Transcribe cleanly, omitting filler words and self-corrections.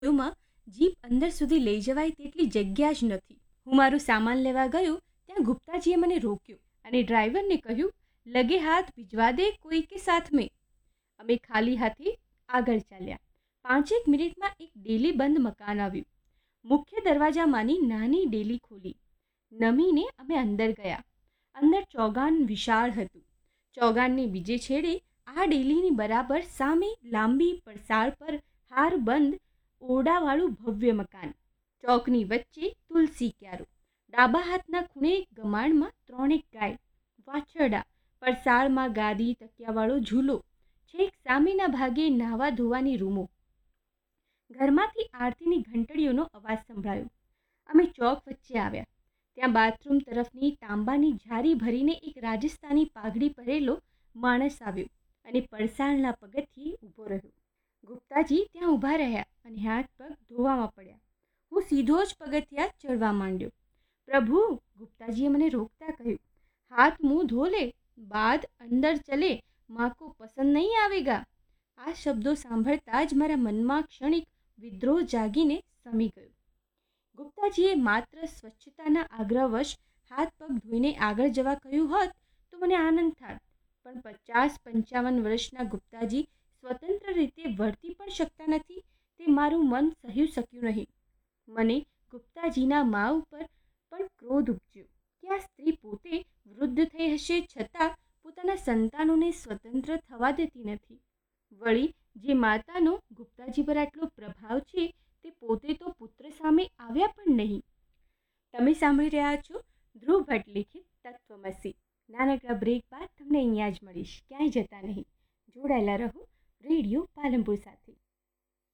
માં જીપ અંદર સુધી લઈ જવાય તેટલી જગ્યા જ નથી. હું મારું સામાન લેવા ગયો ત્યાં ગુપ્તાજીએ મને રોક્યો અને ડ્રાઈવરને કહ્યું, લગે હાથ ભિજવા દે કોઈ કે સાથ મેં. અમે ખાલી હાથે આગળ ચાલ્યા. 5 મિનિટમાં એક ડેલી બંધ મકાન આવ્યું. મુખ્ય દરવાજામાંની નાની ડેલી ખોલી. નમીને અમે અંદર ગયા. અંદર ચોગાન વિશાળ હતું. ચોગાનને બીજે છેડે આ ડેલીની બરાબર સામે લાંબી પડસાળ પર હાર બંધ ઓરડાવાળું ભવ્ય મકાન. ચોકની વચ્ચે તુલસી ક્યારો. ડાબા હાથના ખૂણે ગમાણમાં 3 ગાય, વાછરડા, પડસાળમાં ગાદી તકિયાવાળો ઝૂલો, છેક સામેના ભાગે નાહવા ધોવાની રૂમો. ઘરમાંથી આરતીની ઘંટડીઓનો અવાજ સંભળાયો. અમે ચોક વચ્ચે આવ્યા. ત્યાં બાથરૂમ તરફની તાંબાની જારી ભરીને એક રાજસ્થાની પાઘડી પહેરેલો માણસ આવ્યો અને પડસાળના પગથિયે ઊભો રહ્યો. ગુપ્તાજી ત્યાં ઊભા રહ્યા અને હાથ પગ ધોવામાં પડ્યા. હું સીધો જ પગથિયા ચડવા માંડ્યો. પ્રભુ, ગુપ્તાજીએ મને રોકતા કહ્યું, હાથ મુંહ ધો લે, બાદ અંદર ચલે, માँ को પસંદ નહીં આવેગા. આ શબ્દો સાંભળતા જ મારા મનમાં ક્ષણિક વિદ્રોહ જાગીને સમી ગયો. ગુપ્તાજીએ માત્ર સ્વચ્છતાના આગ્રહવશ હાથ પગ ધોઈને આગળ જવા કહ્યું હોત તો મને આનંદ થાત, પણ 50-55 વર્ષના ગુપ્તાજી સ્વતંત્ર રીતે વર્તી પણ શકતા નથી તે મારું મન સહ્યું શક્યું નહીં. મને ગુપ્તાજીના મા ઉપર પણ ક્રોધ ઉપજ્યો કે આ સ્ત્રી પોતે વૃદ્ધ થઈ હશે છતાં પોતાના સંતાનોને સ્વતંત્ર થવા દેતી નથી. વળી જે માતાનો ગુપ્તાજી પર આટલો પ્રભાવ છે તે પોતે તો પુત્ર સામે આવ્યા પણ નહીં. તમે સાંભળી રહ્યા છો ધ્રુવ ભટ્ટ લિખિત તત્વમસી. નાનકડા બ્રેક બાદ તમને અહીંયા જ મળીશ, ક્યાંય જતા નહીં. જોડાયેલા રહો રેડિયો પાલનપુર સાથે.